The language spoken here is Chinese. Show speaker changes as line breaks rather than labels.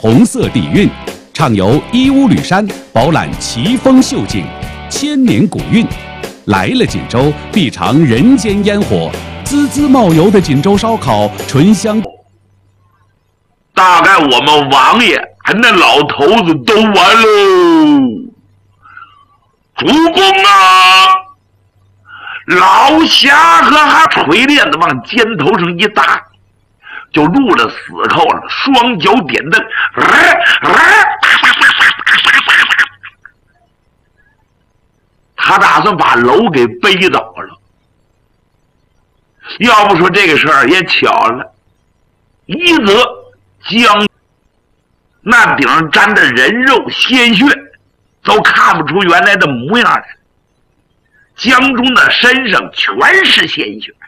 红色底蕴，畅游义乌吕山，饱览奇峰秀景，千年古韵。来了锦州，必尝人间烟火，滋滋冒油的锦州烧烤，醇香。
大概我们王爷和那老头子都完喽。主公啊！老侠客还锤链子往肩头上一搭，就入了死扣了，双脚点蹬，他打算把楼给背倒了。要不说这个事儿也巧了，一则将那顶上沾的人肉鲜血都看不出原来的模样来，江中的身上全是鲜血，